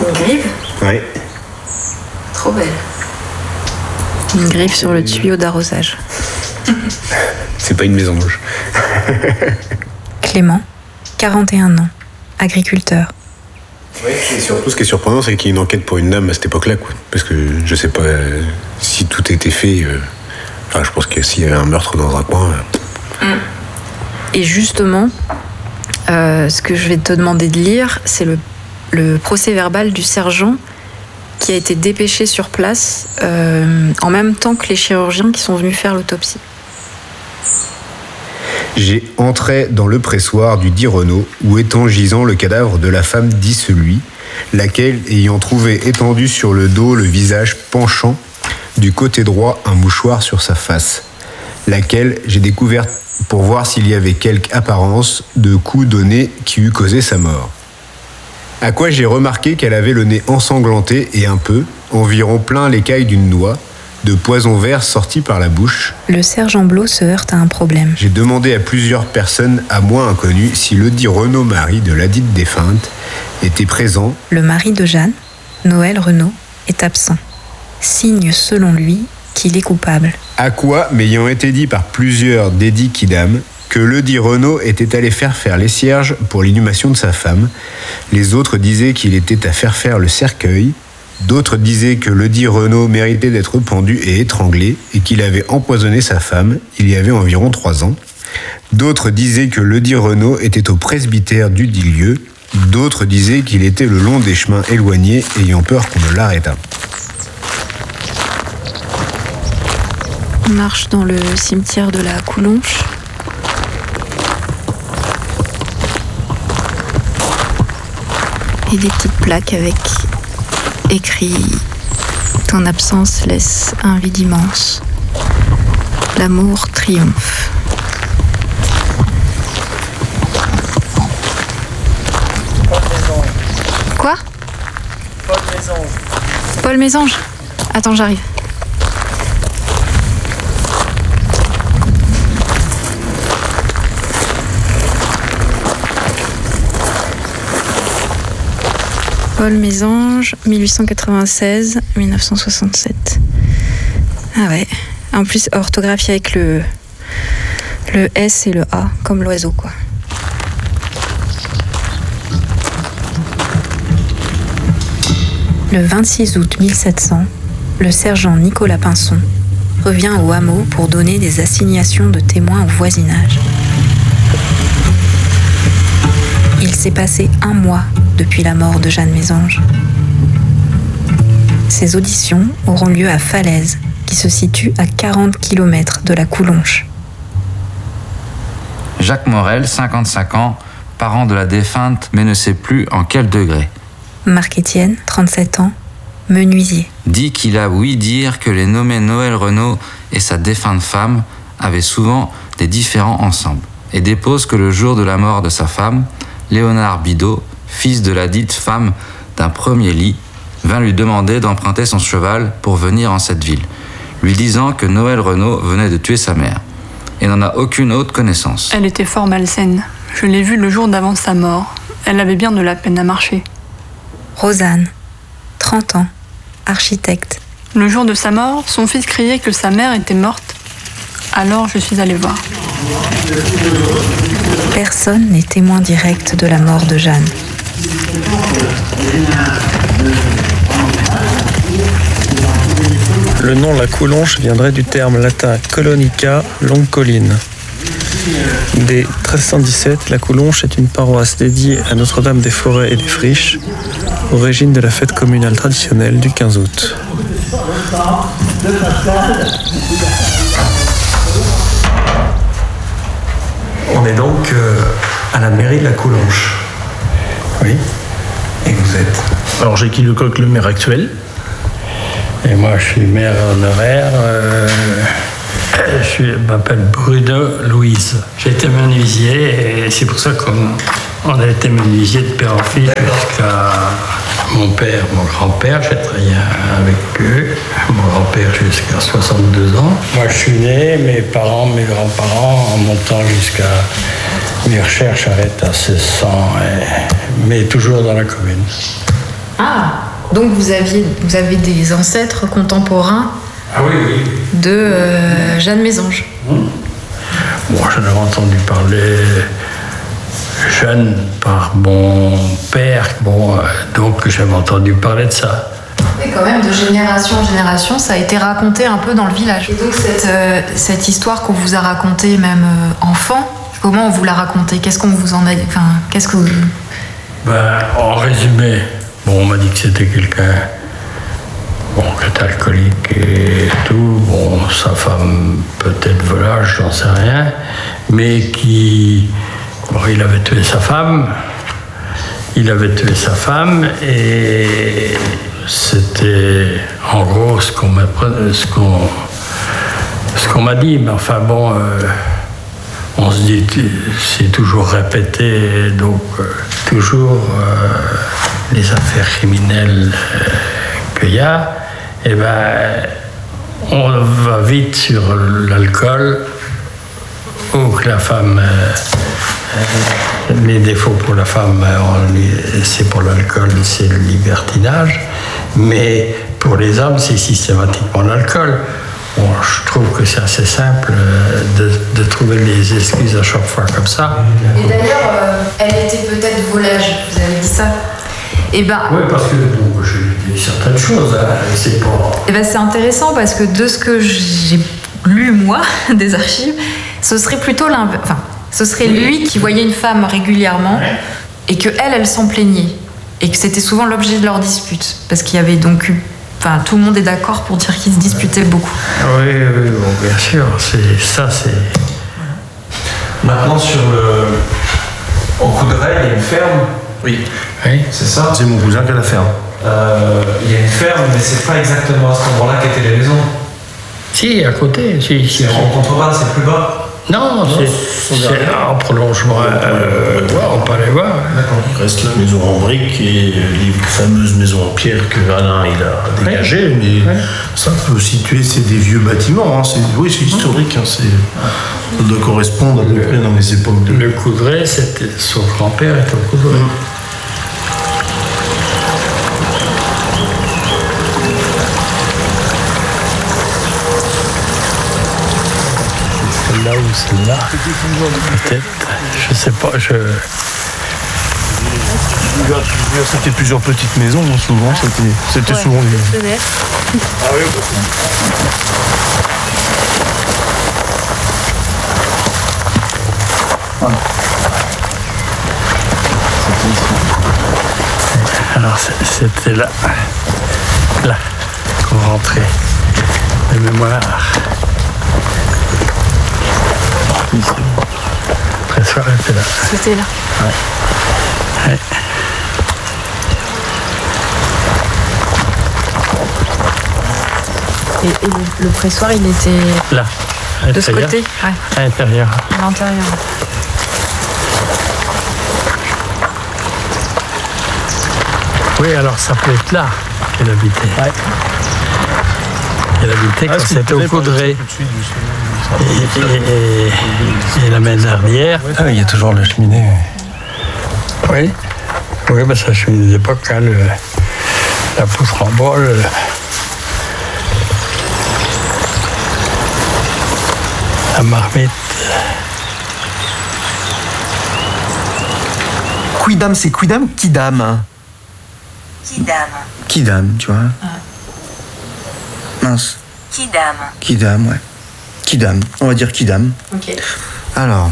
C'est une griffe ? Oui. Trop belle. Une griffe sur le tuyau d'arrosage. C'est pas une mésange. Clément, 41 ans, agriculteur. Oui, et surtout, ce qui est surprenant, c'est qu'il y a une enquête pour une dame à cette époque-là, quoi. Parce que je sais pas si tout était fait. Enfin, je pense que s'il y avait un meurtre dans un coin. Et justement, ce que je vais te demander de lire, c'est le procès-verbal du sergent qui a été dépêché sur place en même temps que les chirurgiens qui sont venus faire l'autopsie. J'ai entré dans le pressoir du dit Renaud, où étant gisant le cadavre de la femme dit celui, laquelle, ayant trouvé étendu sur le dos le visage penchant, du côté droit un mouchoir sur sa face, laquelle j'ai découverte pour voir s'il y avait quelque apparence de coup donné qui eût causé sa mort. À quoi j'ai remarqué qu'elle avait le nez ensanglanté et un peu, environ plein l'écaille d'une noix, de poison vert sorti par la bouche. Le sergent Blot se heurte à un problème. J'ai demandé à plusieurs personnes à moi inconnues si le dit Renaud mari de la dite défunte était présent. Le mari de Jeanne, Noël Renaud, est absent. Signe selon lui qu'il est coupable. À quoi, m'ayant été dit par plusieurs dédits quidam, que le dit Renaud était allé faire les cierges pour l'inhumation de sa femme. Les autres disaient qu'il était à faire le cercueil. D'autres disaient que le dit Renaud méritait d'être pendu et étranglé et qu'il avait empoisonné sa femme il y avait environ 3 ans. D'autres disaient que le dit Renaud était au presbytère du dit lieu. D'autres disaient qu'il était le long des chemins éloignés ayant peur qu'on ne l'arrêtât. On marche dans le cimetière de la Coulonche. Et des petites plaques avec écrit « Ton absence laisse un vide immense. L'amour triomphe. » Quoi ? Paul Mésange. Paul Mésange ? Attends, j'arrive. Paul Mésange, 1896-1967. Ah ouais. En plus, orthographié avec le S et le A, comme l'oiseau, quoi. Le 26 août 1700, le sergent Nicolas Pinson revient au hameau pour donner des assignations de témoins au voisinage. Il s'est passé 1 mois depuis la mort de Jeanne Mésange. Ces auditions auront lieu à Falaise, qui se situe à 40 km de la Coulonche. Jacques Morel, 55 ans, parent de la défunte, mais ne sait plus en quel degré. Marc Étienne, 37 ans, menuisier. Dit qu'il a ouï dire que les nommés Noël Renaud et sa défunte femme avaient souvent des différends ensemble, et dépose que le jour de la mort de sa femme, Léonard Bidot, fils de la dite femme d'un premier lit, vint lui demander d'emprunter son cheval pour venir en cette ville, lui disant que Noël Renaud venait de tuer sa mère, et n'en a aucune autre connaissance. Elle était fort malsaine. Je l'ai vue le jour d'avant sa mort. Elle avait bien de la peine à marcher. Rosanne, 30 ans, architecte. Le jour de sa mort, son fils criait que sa mère était morte. Alors je suis allée voir. Personne n'est témoin direct de la mort de Jeanne. Le nom La Coulonche viendrait du terme latin colonica, longue colline. Dès 1317, La Coulonche est une paroisse dédiée à Notre-Dame des Forêts et des Friches, origine de la fête communale traditionnelle du 15 août. On est donc à la mairie de La Coulonche. Oui. Et vous êtes ? Alors j'ai Guy Lecoq, le maire actuel. Et moi je suis maire honoraire. Je m'appelle Bruno Louise. J'ai été menuisier et c'est pour ça qu'on a été menuisier de père en fils jusqu'à mon père, mon grand-père. J'ai travaillé avec eux. Mon grand-père jusqu'à 62 ans. Moi je suis né, mes parents, mes grands-parents, en montant jusqu'à mes recherches arrêtent à 1600, mais toujours dans la commune. Ah, donc vous avez des ancêtres contemporains de Jeanne Mésange. Bon, j'en avais entendu parler jeune par mon père, donc j'avais entendu parler de ça. Et quand même, de génération en génération, ça a été raconté un peu dans le village. Et donc cette histoire qu'on vous a racontée, même enfant, comment on vous l'a racontée? Qu'est-ce qu'on vous en a dit? Enfin, qu'est-ce que vous... En résumé, on m'a dit que c'était quelqu'un qui était alcoolique et tout. Sa femme peut-être volage, j'en sais rien, mais qui... il avait tué sa femme. Et c'était en gros ce qu'on m'a dit. Mais enfin on se dit, c'est toujours répété, donc toujours les affaires criminelles qu'il y a, on va vite sur l'alcool, ou que la femme, les défauts pour la femme, c'est pour l'alcool, c'est le libertinage, mais pour les hommes, c'est systématiquement l'alcool. Je trouve que c'est assez simple de trouver les excuses à chaque fois comme ça. Et d'ailleurs, elle était peut-être volage, vous avez dit ça. Oui, parce que j'ai dit certaines choses. C'est pas... c'est intéressant parce que de ce que j'ai lu, moi, des archives, ce serait plutôt l'inverse. Enfin, ce serait lui qui voyait une femme régulièrement et qu'elle s'en plaignait. Et que c'était souvent l'objet de leur dispute. Parce qu'il y avait donc eu... Enfin, tout le monde est d'accord pour dire qu'ils se disputaient beaucoup. Oui, bien sûr. C'est... Maintenant, au Coudray, il y a une ferme. Oui. C'est ça. C'est mon cousin qui a la ferme. Il y a une ferme, mais c'est pas exactement à cet endroit-là qu'étaient les maisons. Si, à côté. C'est en contrebas, c'est plus bas. Non, c'est en prolongement. On peut aller voir. D'accord. Il reste la maison en briques et les fameuses maisons en pierre que Alain il a dégagées, mais ça peut situer, c'est des vieux bâtiments. C'est historique. Ça doit correspondre à peu près dans les époques de... Le Coudray, son grand-père était au Coudray. Là ou celle-là, peut-être, je sais pas, C'était plusieurs petites maisons, souvent, c'était souvent les... Ah oui, alors c'était là qu'on rentrait de mémoire. Pressoir était là. C'était là. Ouais. Et le pressoir, il était... Là. De ce côté? À l'intérieur. À l'intérieur. Oui, alors ça peut être là qu'elle habitait. Elle habitait quand c'était au Coudray. Et la main dernière. Il y a toujours la cheminée. Oui, c'est la cheminée d'époque, la poutre en bois. La marmite. Quidam, c'est quidam, quidam. Quidam, tu vois. Mince. Quidam, ouais. Quidam, on va dire quidam. Ok. Alors.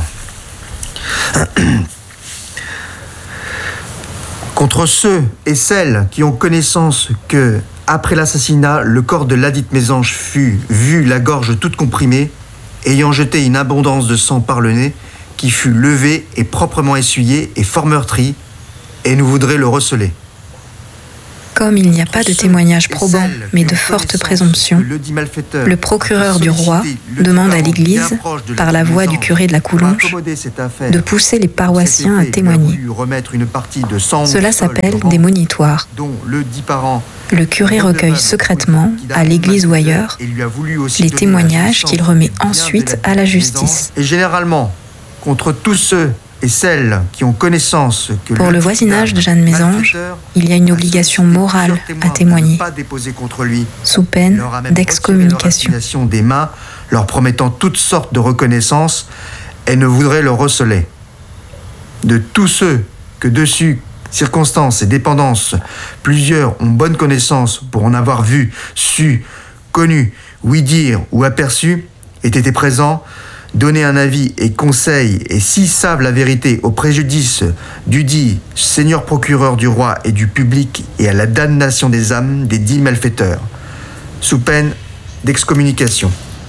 Contre ceux et celles qui ont connaissance que, après l'assassinat, le corps de ladite Mésange fut vu la gorge toute comprimée, ayant jeté une abondance de sang par le nez, qui fut levé et proprement essuyé et fort meurtri, et nous voudrions le receler. Comme il n'y a pas de témoignages probants, mais de fortes présomptions, le procureur du roi demande à l'Église, par la voix du curé de la Coulonche, de pousser les paroissiens à témoigner. Cela s'appelle des monitoires. Le curé recueille secrètement, à l'Église ou ailleurs, les témoignages qu'il remet ensuite à la justice. Et généralement, contre tous ceux et celles qui ont connaissance que Pour le voisinage de Jeanne Mésange, il y a une obligation morale à témoigner, pas déposer contre lui, sous peine leur a même d'excommunication. retiré leur assignation des mains, leur promettant toutes sortes de reconnaissances, et ne voudrait le receler. De tous ceux que dessus circonstances et dépendances, plusieurs ont bonne connaissance pour en avoir vu, su, connu, ouï dire ou aperçu, aient été présents, donné un avis et conseil, et s'ils savent la vérité au préjudice du dit Seigneur procureur du roi et du public et à la damnation des âmes des dits malfaiteurs, sous peine d'excommunication.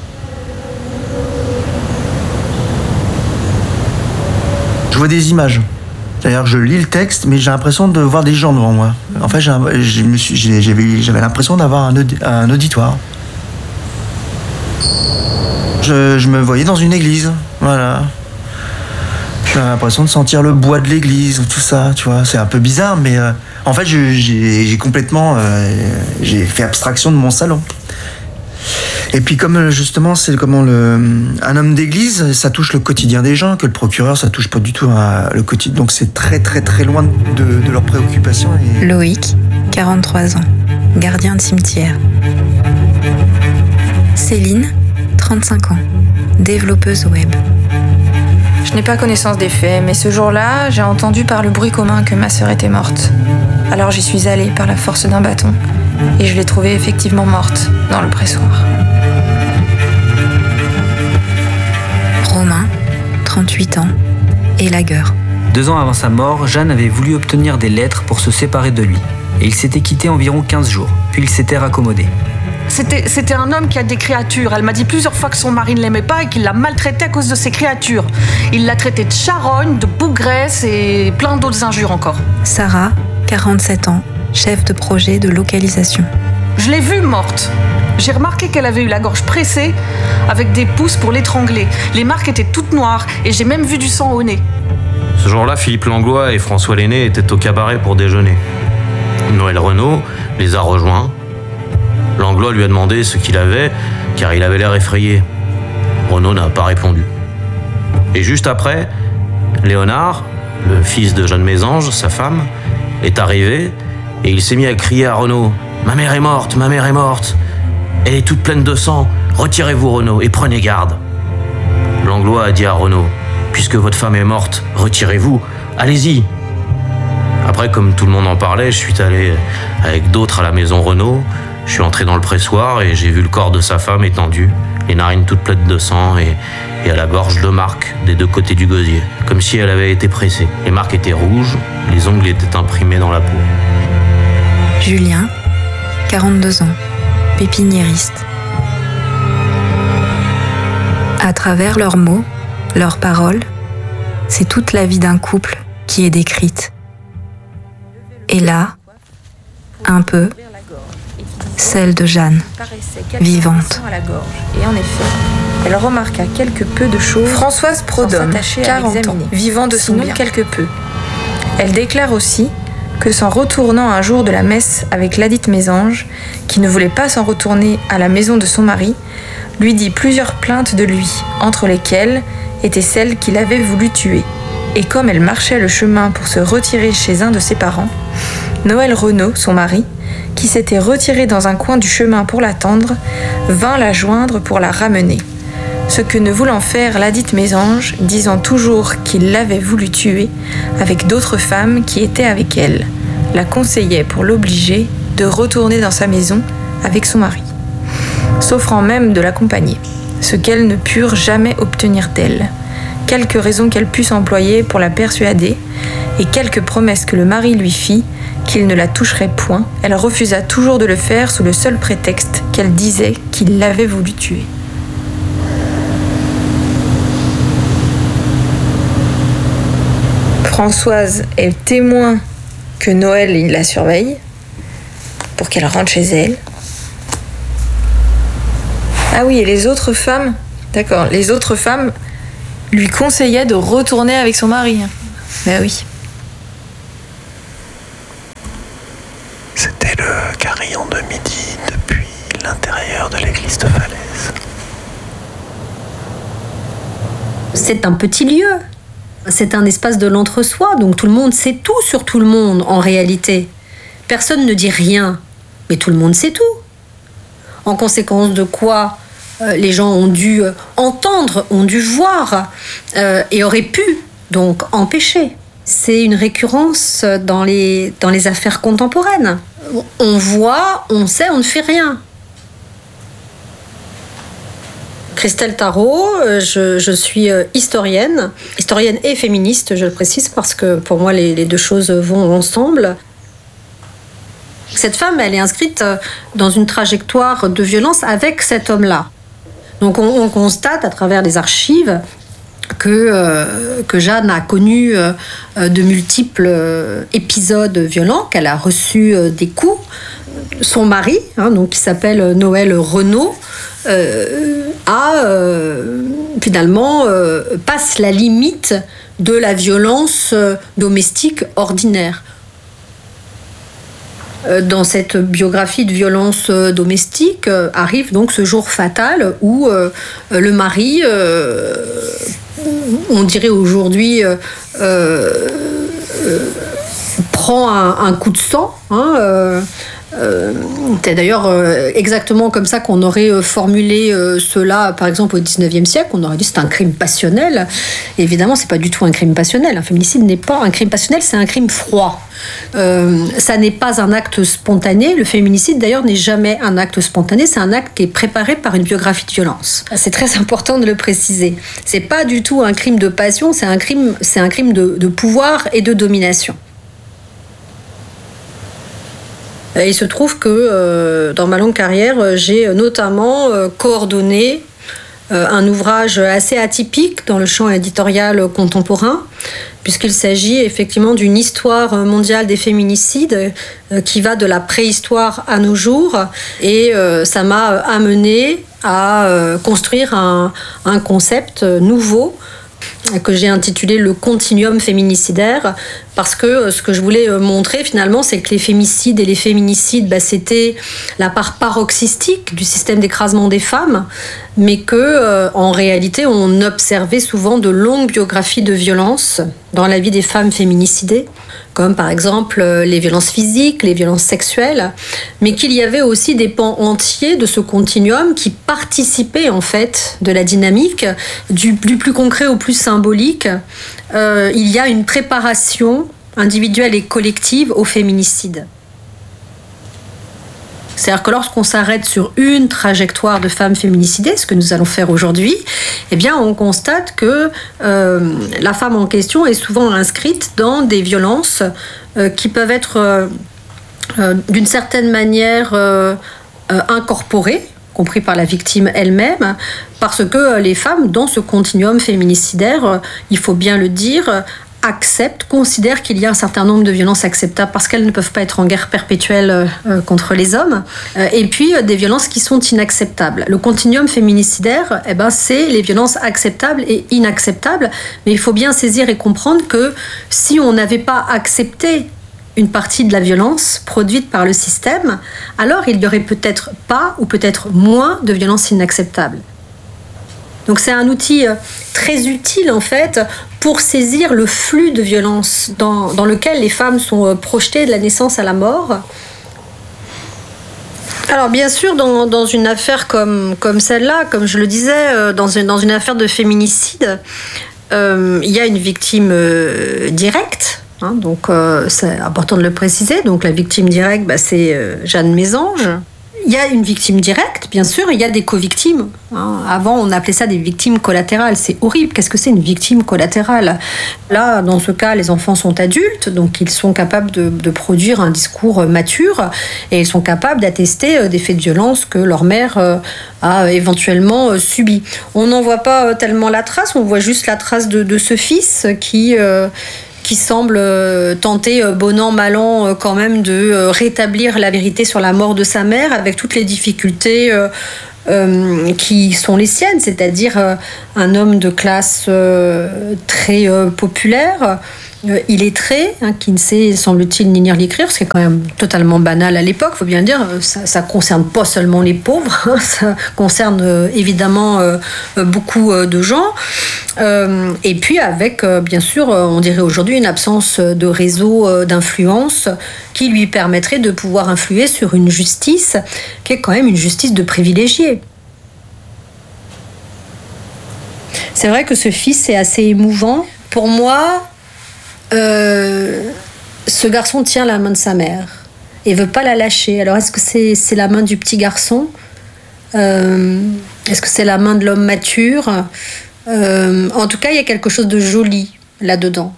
Je vois des images. C'est-à-dire que je lis le texte, mais j'ai l'impression de voir des gens devant moi. En fait, j'avais l'impression d'avoir un auditoire. Je me voyais dans une église, voilà. J'avais l'impression de sentir le bois de l'église, tout ça, tu vois. C'est un peu bizarre, mais en fait, j'ai complètement... j'ai fait abstraction de mon salon. Et puis comme justement, c'est comment un homme d'église, ça touche le quotidien des gens, que le procureur, ça touche pas du tout le quotidien. Donc c'est très très très loin de leurs préoccupations. Loïc, 43 ans, gardien de cimetière. Céline, 35 ans, développeuse web. Je n'ai pas connaissance des faits, mais ce jour-là, j'ai entendu par le bruit commun que ma sœur était morte. Alors j'y suis allée par la force d'un bâton, et je l'ai trouvée effectivement morte dans le pressoir. Romain, 38 ans, élagueur. 2 ans avant sa mort, Jeanne avait voulu obtenir des lettres pour se séparer de lui. Et ils s'étaient quittés environ 15 jours, puis ils s'étaient raccommodés. C'était un homme qui a des créatures. Elle m'a dit plusieurs fois que son mari ne l'aimait pas et qu'il la maltraitait à cause de ses créatures. Il l'a traitée de charogne, de bougresse et plein d'autres injures encore. Sarah, 47 ans, chef de projet de localisation. Je l'ai vue morte. J'ai remarqué qu'elle avait eu la gorge pressée avec des pouces pour l'étrangler. Les marques étaient toutes noires et j'ai même vu du sang au nez. Ce jour-là, Philippe Langlois et François Lenné étaient au cabaret pour déjeuner. Noël Renaud les a rejoints. Langlois lui a demandé ce qu'il avait, car il avait l'air effrayé. Renaud n'a pas répondu. Et juste après, Léonard, le fils de Jeanne Mésange, sa femme, est arrivé et il s'est mis à crier à Renaud « Ma mère est morte, ma mère est morte. Elle est toute pleine de sang. Retirez-vous, Renaud, et prenez garde. » Langlois a dit à Renaud « Puisque votre femme est morte, retirez-vous. Allez-y. » Après, comme tout le monde en parlait, je suis allé avec d'autres à la maison Renaud. Je suis entré dans le pressoir et j'ai vu le corps de sa femme étendu, les narines toutes pleines de sang et à la gorge 2 marques des 2 côtés du gosier, comme si elle avait été pressée. Les marques étaient rouges, les ongles étaient imprimés dans la peau. Julien, 42 ans, pépiniériste. À travers leurs mots, leurs paroles, c'est toute la vie d'un couple qui est décrite. Et là, un peu, celle de Jeanne, vivante. Et en effet, elle remarqua quelque peu de choses. Françoise Prodhomme, 40 ans, vivant de son bien. Quelque peu. Elle déclare aussi que s'en retournant un jour de la messe avec ladite Mésange, qui ne voulait pas s'en retourner à la maison de son mari, lui dit plusieurs plaintes de lui, entre lesquelles était celle qu'il avait voulu tuer. Et comme elle marchait le chemin pour se retirer chez un de ses parents, Noël Renaud, son mari, qui s'était retiré dans un coin du chemin pour l'attendre, vint la joindre pour la ramener. Ce que ne voulant faire ladite Mésange, disant toujours qu'il l'avait voulu tuer, avec d'autres femmes qui étaient avec elle, la conseillait pour l'obliger de retourner dans sa maison avec son mari, s'offrant même de l'accompagner, ce qu'elles ne purent jamais obtenir d'elle. Quelques raisons qu'elle put employer pour la persuader, et quelques promesses que le mari lui fit, qu'il ne la toucherait point, elle refusa toujours de le faire sous le seul prétexte qu'elle disait qu'il l'avait voulu tuer. Françoise est témoin que Noël il la surveille pour qu'elle rentre chez elle. Ah oui, et les autres femmes, d'accord, les autres femmes lui conseillaient de retourner avec son mari. Ben oui. C'était le carillon de midi depuis l'intérieur de l'église de Falaise. C'est un petit lieu. C'est un espace de l'entre-soi, donc tout le monde sait tout sur tout le monde en réalité. Personne ne dit rien, mais tout le monde sait tout. En conséquence de quoi les gens ont dû entendre, ont dû voir et auraient pu donc empêcher. C'est une récurrence dans les affaires contemporaines. On voit, on sait, on ne fait rien. Christelle Tarot, je suis historienne et féministe, je le précise, parce que pour moi les deux choses vont ensemble. Cette femme, elle est inscrite dans une trajectoire de violence avec cet homme-là. Donc on constate à travers les archives que Jeanne a connu de multiples épisodes violents, qu'elle a reçu des coups. Son mari, donc qui s'appelle Noël Renaud, finalement passe la limite de la violence domestique ordinaire. Dans cette biographie de violence domestique arrive donc ce jour fatal où le mari, on dirait aujourd'hui, prend un coup de sang. C'est d'ailleurs exactement comme ça qu'on aurait formulé cela, par exemple, au XIXe siècle. On aurait dit que c'est un crime passionnel. Et évidemment, c'est pas du tout un crime passionnel. Un féminicide n'est pas un crime passionnel, c'est un crime froid. Ça n'est pas un acte spontané. Le féminicide, d'ailleurs, n'est jamais un acte spontané. C'est un acte qui est préparé par une biographie de violence. C'est très important de le préciser. C'est pas du tout un crime de passion. C'est un crime de pouvoir et de domination. Et il se trouve que dans ma longue carrière, j'ai notamment coordonné un ouvrage assez atypique dans le champ éditorial contemporain, puisqu'il s'agit effectivement d'une histoire mondiale des féminicides qui va de la préhistoire à nos jours. Et ça m'a amené à construire un concept nouveau que j'ai intitulé le continuum féminicidaire, parce que ce que je voulais montrer finalement, c'est que les fémicides et les féminicides, c'était la part paroxystique du système d'écrasement des femmes, mais que en réalité on observait souvent de longues biographies de violence dans la vie des femmes féminicidées, comme par exemple les violences physiques, les violences sexuelles, mais qu'il y avait aussi des pans entiers de ce continuum qui participaient en fait de la dynamique, du plus concret au plus symbolique. Il y a une préparation individuelle et collective au féminicide. C'est-à-dire que lorsqu'on s'arrête sur une trajectoire de femmes féminicidées, ce que nous allons faire aujourd'hui, eh bien, on constate que la femme en question est souvent inscrite dans des violences qui peuvent être d'une certaine manière incorporées, compris par la victime elle-même, parce que les femmes, dans ce continuum féminicidaire, il faut bien le dire, considèrent qu'il y a un certain nombre de violences acceptables parce qu'elles ne peuvent pas être en guerre perpétuelle contre les hommes, et puis des violences qui sont inacceptables. Le continuum féminicidaire, c'est les violences acceptables et inacceptables, mais il faut bien saisir et comprendre que si on n'avait pas accepté une partie de la violence produite par le système, alors il n'y aurait peut-être pas ou peut-être moins de violences inacceptables. Donc c'est un outil très utile en fait pour saisir le flux de violence dans lequel les femmes sont projetées de la naissance à la mort. Alors bien sûr, dans une affaire comme celle-là, comme je le disais, dans une affaire de féminicide, il y a une victime directe. Donc c'est important de le préciser. Donc la victime directe, c'est Jeanne Mésange. Il y a une victime directe, bien sûr, il y a des co-victimes. Avant, on appelait ça des victimes collatérales. C'est horrible. Qu'est-ce que c'est une victime collatérale ? Là, dans ce cas, les enfants sont adultes, donc ils sont capables de produire un discours mature et ils sont capables d'attester des faits de violence que leur mère a éventuellement subis. On n'en voit pas tellement la trace, on voit juste la trace de ce fils qui semble tenter, bon an, mal an, quand même, de rétablir la vérité sur la mort de sa mère, avec toutes les difficultés qui sont les siennes, c'est-à-dire un homme de classe très populaire, illettré, qui ne sait, semble-t-il, ni lire ni écrire, ce qui est quand même totalement banal à l'époque, il faut bien le dire. Ça ne concerne pas seulement les pauvres, ça concerne évidemment beaucoup de gens. Et puis avec, bien sûr, on dirait aujourd'hui une absence de réseau d'influence qui lui permettrait de pouvoir influer sur une justice qui est quand même une justice de privilégiés. C'est vrai que ce fils est assez émouvant. Pour moi, ce garçon tient la main de sa mère et veut pas la lâcher. Alors est-ce que c'est la main du petit garçon ? Est-ce que c'est la main de l'homme mature ? En tout cas, il y a quelque chose de joli là-dedans.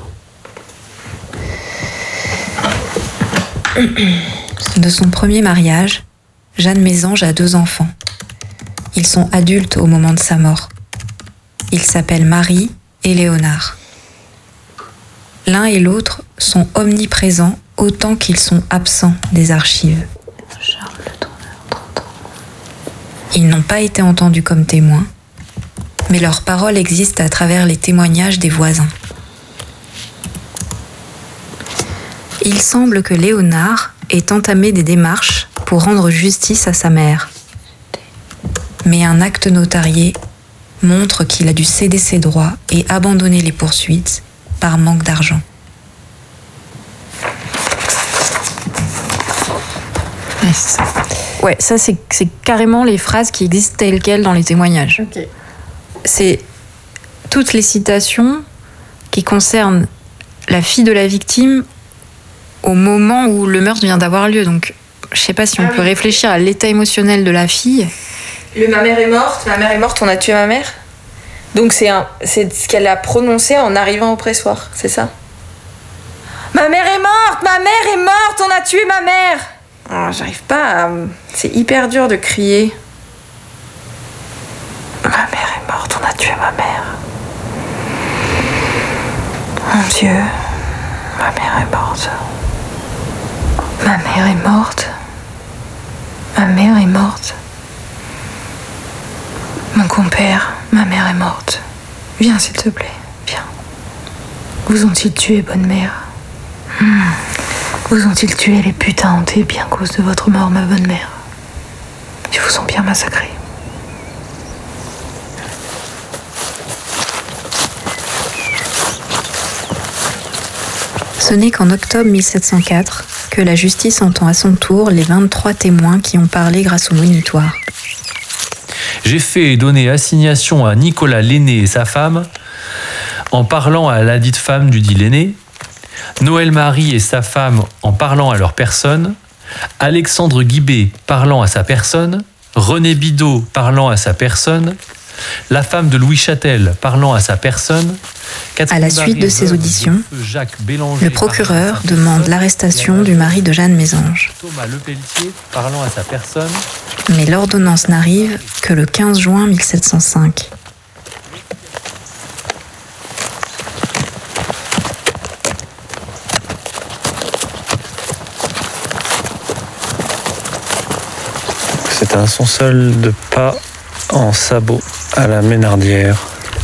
De son premier mariage, Jeanne Mésange a 2 enfants. Ils sont adultes au moment de sa mort. Ils s'appellent Marie et Léonard. L'un et l'autre sont omniprésents autant qu'ils sont absents des archives. Ils n'ont pas été entendus comme témoins, mais leurs paroles existent à travers les témoignages des voisins. Il semble que Léonard ait entamé des démarches pour rendre justice à sa mère. Mais un acte notarié montre qu'il a dû céder ses droits et abandonner les poursuites par manque d'argent. Ouais, ça c'est carrément les phrases qui existent telles quelles dans les témoignages. Okay. C'est toutes les citations qui concernent la fille de la victime au moment où le meurtre vient d'avoir lieu. Donc, je sais pas si on peut réfléchir à l'état émotionnel de la fille. Ma mère est morte, on a tué ma mère. Donc c'est ce qu'elle a prononcé en arrivant au pressoir, c'est ça ? Ma mère est morte, on a tué ma mère. Alors, j'arrive pas à... C'est hyper dur de crier. Ma mère est morte, on a tué ma mère. Mon Dieu, ma mère est morte. Ma mère est morte. Ma mère est morte. Mon compère, ma mère est morte. Viens, s'il te plaît, viens. Vous ont-ils tué, bonne mère ? Vous ont-ils tué, les putains hantés, bien à cause de votre mort, ma bonne mère ? Ils vous ont bien massacré. Ce n'est qu'en octobre 1704 que la justice entend à son tour les 23 témoins qui ont parlé grâce au monitoire. J'ai fait et donné assignation à Nicolas Lenné et sa femme, en parlant à ladite femme du dit Lenné, Noël Marie et sa femme en parlant à leur personne, Alexandre Guibé parlant à sa personne, René Bidot parlant à sa personne, la femme de Louis Châtel parlant à sa personne. À la suite de ces auditions, le procureur demande l'arrestation du mari de Jeanne Mésange. Thomas Lepelletier parlant à sa personne. Mais l'ordonnance n'arrive que le 15 juin 1705. C'est un son seul de pas en sabot à la Ménardière.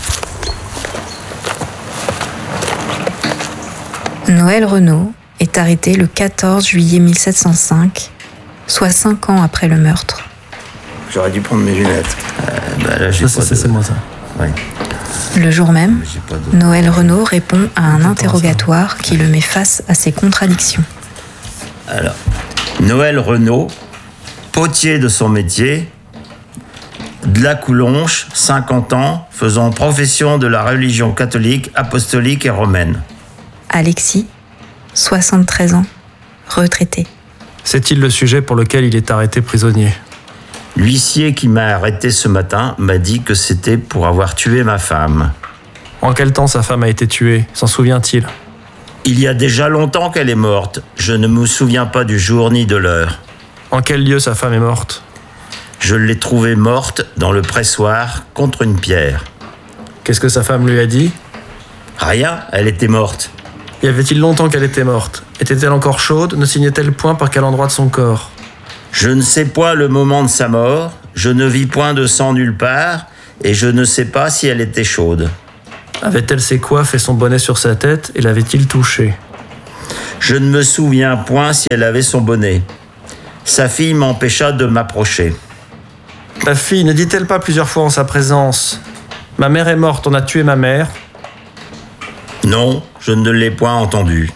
Noël Renaud est arrêté le 14 juillet 1705, soit 5 ans après le meurtre. J'aurais dû prendre mes lunettes. Là, c'est moi ça. Ouais. Le jour même, Noël Renaud répond à un interrogatoire qui le met face à ses contradictions. Alors, Noël Renaud, potier de son métier, de la Coulonche, 50 ans, faisant profession de la religion catholique, apostolique et romaine. Alexis, 73 ans, retraité. C'est-il le sujet pour lequel il est arrêté prisonnier ? L'huissier qui m'a arrêté ce matin m'a dit que c'était pour avoir tué ma femme. En quel temps sa femme a été tuée ? S'en souvient-il ? Il y a déjà longtemps qu'elle est morte. Je ne me souviens pas du jour ni de l'heure. En quel lieu sa femme est morte ? Je l'ai trouvée morte dans le pressoir contre une pierre. Qu'est-ce que sa femme lui a dit ? Rien, elle était morte. Y avait-il longtemps qu'elle était morte ? Était-elle encore chaude ? Ne signait-elle point par quel endroit de son corps ? Je ne sais point le moment de sa mort, je ne vis point de sang nulle part, et je ne sais pas si elle était chaude. Avait-elle ses coiffes et son bonnet sur sa tête et l'avait-il touché? Je ne me souviens point si elle avait son bonnet. Sa fille m'empêcha de m'approcher. Ma fille ne dit-elle pas plusieurs fois en sa présence: ma mère est morte, on a tué ma mère? Non, je ne l'ai point entendu.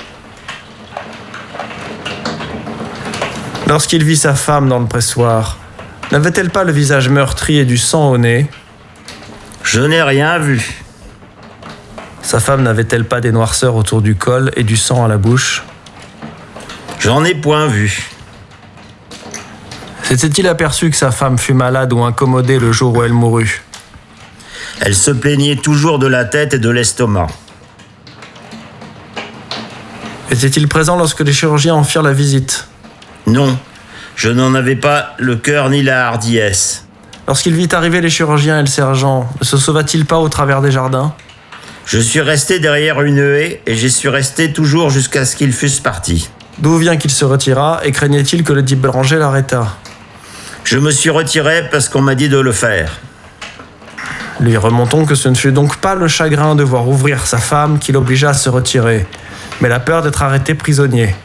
Lorsqu'il vit sa femme dans le pressoir, n'avait-elle pas le visage meurtri et du sang au nez? Je n'ai rien vu. Sa femme n'avait-elle pas des noirceurs autour du col et du sang à la bouche? J'en ai point vu. S'était-il aperçu que sa femme fut malade ou incommodée le jour où elle mourut? Elle se plaignait toujours de la tête et de l'estomac. Était-il présent lorsque les chirurgiens en firent la visite? Non, je n'en avais pas le cœur ni la hardiesse. Lorsqu'il vit arriver les chirurgiens et le sergent, ne se sauva-t-il pas au travers des jardins? Je suis resté derrière une haie et j'y suis resté toujours jusqu'à ce qu'ils fussent partis. D'où vient qu'il se retira et craignait-il que le dit Béranger l'arrêtât? Je me suis retiré parce qu'on m'a dit de le faire. Lui remontons que ce ne fut donc pas le chagrin de voir ouvrir sa femme qui l'obligea à se retirer, mais la peur d'être arrêté prisonnier.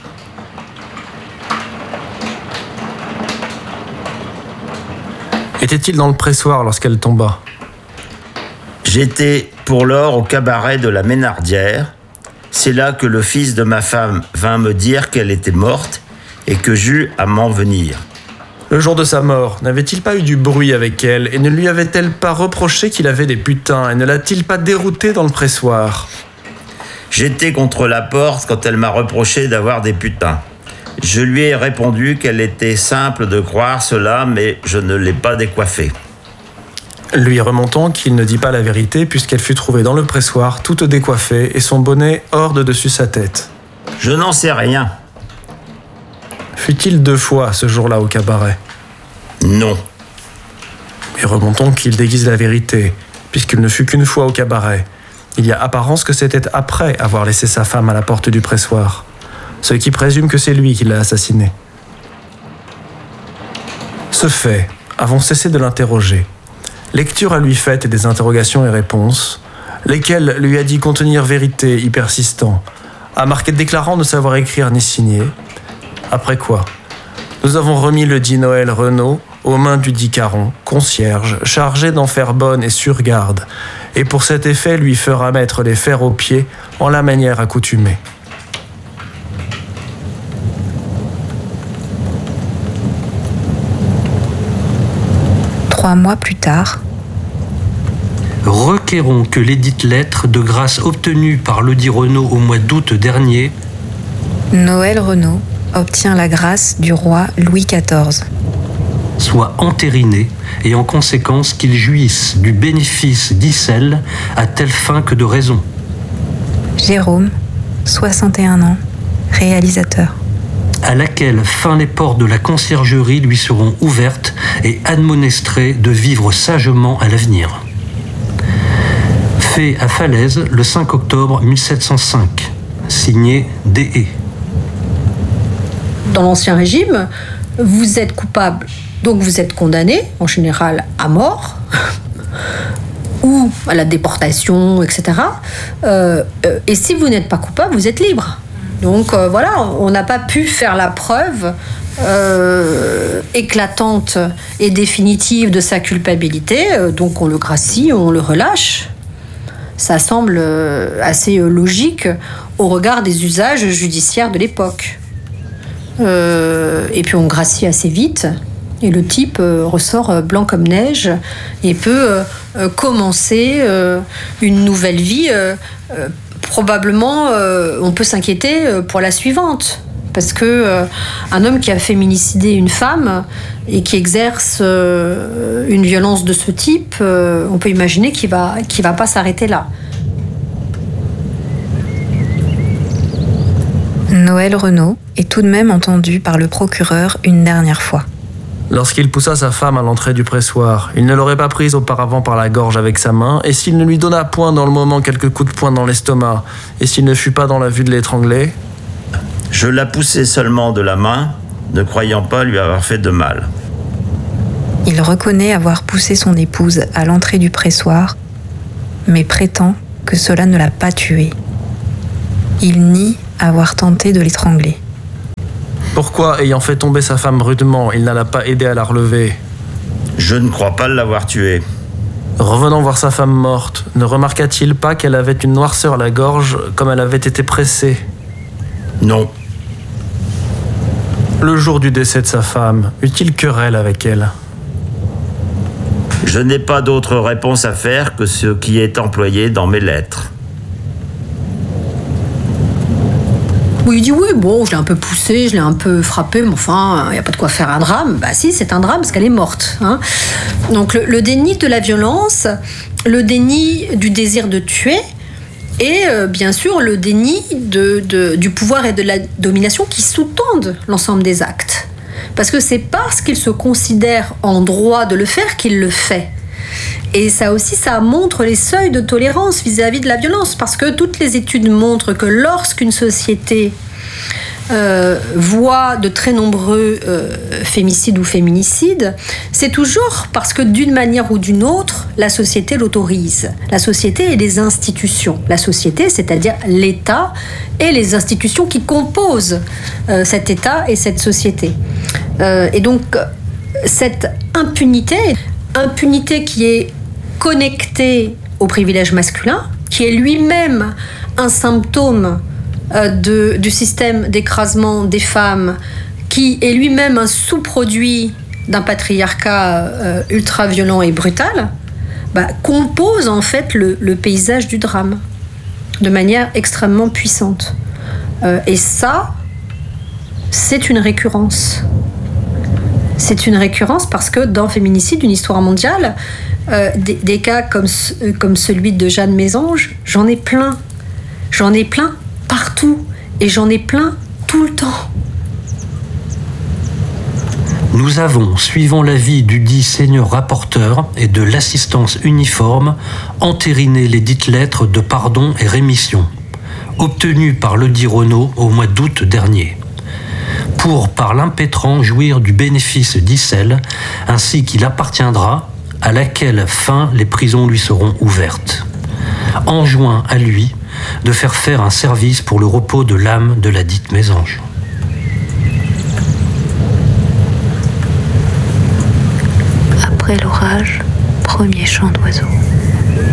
Était-il dans le pressoir lorsqu'elle tomba? J'étais pour lors au cabaret de la Ménardière. C'est là que le fils de ma femme vint me dire qu'elle était morte et que j'eus à m'en venir. Le jour de sa mort, n'avait-il pas eu du bruit avec elle et ne lui avait-elle pas reproché qu'il avait des putains et ne l'a-t-il pas dérouté dans le pressoir? J'étais contre la porte quand elle m'a reproché d'avoir des putains. Je lui ai répondu qu'elle était simple de croire cela, mais je ne l'ai pas décoiffée. Lui remontons qu'il ne dit pas la vérité puisqu'elle fut trouvée dans le pressoir toute décoiffée et son bonnet hors de dessus sa tête. Je n'en sais rien. Fut-il 2 fois ce jour-là au cabaret? Non. Et remontons qu'il déguise la vérité, puisqu'il ne fut qu'une fois au cabaret. Il y a apparence que c'était après avoir laissé sa femme à la porte du pressoir, ce qui présume que c'est lui qui l'a assassinée. Ce fait, avons cessé de l'interroger. Lecture à lui faite et des interrogations et réponses, lesquelles lui a dit contenir vérité y persistant, a marqué déclarant ne savoir écrire ni signer. Après quoi, nous avons remis le dit Noël Renaud aux mains du dit Caron, concierge, chargé d'en faire bonne et sûre garde, et pour cet effet lui fera mettre les fers aux pieds en la manière accoutumée. Trois mois plus tard, requérons que l'édite lettre de grâce obtenue par ledit Renaud au mois d'août dernier, Noël Renaud obtient la grâce du roi Louis XIV, soit entérinée et en conséquence qu'il jouisse du bénéfice d'Issel à telle fin que de raison. Jérôme, 61 ans, réalisateur. À laquelle fin les portes de la conciergerie lui seront ouvertes et admonestrées de vivre sagement à l'avenir. Fait à Falaise le 5 octobre 1705. Signé D.E. Dans l'Ancien Régime, vous êtes coupable, donc vous êtes condamné, en général à mort, ou à la déportation, etc. Et si vous n'êtes pas coupable, vous êtes libre. Donc voilà, on n'a pas pu faire la preuve éclatante et définitive de sa culpabilité, donc on le gracie, on le relâche. Ça semble assez logique au regard des usages judiciaires de l'époque. Et puis on gracie assez vite, et le type ressort blanc comme neige et peut commencer une nouvelle vie. Probablement, on peut s'inquiéter pour la suivante, parce que un homme qui a féminicidé une femme et qui exerce une violence de ce type, on peut imaginer qu'il va pas s'arrêter là. Noël Renaud est tout de même entendu par le procureur une dernière fois. Lorsqu'il poussa sa femme à l'entrée du pressoir, il ne l'aurait pas prise auparavant par la gorge avec sa main, et s'il ne lui donna point dans le moment quelques coups de poing dans l'estomac, et s'il ne fut pas dans la vue de l'étrangler, je la poussai seulement de la main, ne croyant pas lui avoir fait de mal. Il reconnaît avoir poussé son épouse à l'entrée du pressoir, mais prétend que cela ne l'a pas tué. Il nie avoir tenté de l'étrangler. Pourquoi, ayant fait tomber sa femme rudement, il n'a l'a pas aidé à la relever? Je ne crois pas l'avoir tuée. Revenant voir sa femme morte, ne remarqua-t-il pas qu'elle avait une noirceur à la gorge comme elle avait été pressée? Non. Le jour du décès de sa femme, eut-il querelle avec elle? Je n'ai pas d'autre réponse à faire que ce qui est employé dans mes lettres. Oui, il dit oui, bon, je l'ai un peu poussé, je l'ai un peu frappé, mais enfin, il n'y a pas de quoi faire un drame. Bah si, c'est un drame parce qu'elle est morte. Hein. Donc le déni de la violence, le déni du désir de tuer, et bien sûr le déni du pouvoir et de la domination qui sous-tendent l'ensemble des actes. Parce que c'est parce qu'il se considère en droit de le faire qu'il le fait. Et ça aussi, ça montre les seuils de tolérance vis-à-vis de la violence, parce que toutes les études montrent que lorsqu'une société voit de très nombreux fémicides ou féminicides, c'est toujours parce que d'une manière ou d'une autre, la société l'autorise. La société et les institutions. La société, c'est-à-dire l'État et les institutions qui composent cet État et cette société. Et donc, cette impunité qui est connectée au privilège masculin, qui est lui-même un symptôme du système d'écrasement des femmes, qui est lui-même un sous-produit d'un patriarcat ultra-violent et brutal, compose en fait le paysage du drame de manière extrêmement puissante. Et ça, c'est une récurrence. C'est une récurrence parce que dans Féminicide, une histoire mondiale, des cas comme celui de Jeanne Mésange, j'en ai plein. J'en ai plein partout. Et j'en ai plein tout le temps. Nous avons, suivant l'avis du dit seigneur rapporteur et de l'assistance uniforme, entériné les dites lettres de pardon et rémission, obtenues par le dit Renaud au mois d'août dernier, pour, par l'impétrant, jouir du bénéfice d'Issel, ainsi qu'il appartiendra, à laquelle fin les prisons lui seront ouvertes. Enjoint à lui de faire un service pour le repos de l'âme de la dite Mésange. Après l'orage, premier chant d'oiseaux.